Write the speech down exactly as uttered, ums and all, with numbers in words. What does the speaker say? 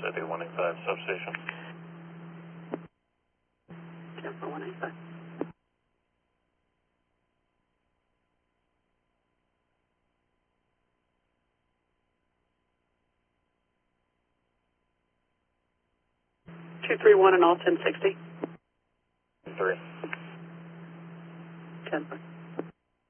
City one eighty-five substation. ten four one eight five. two three one and all ten sixty. Three. ten four.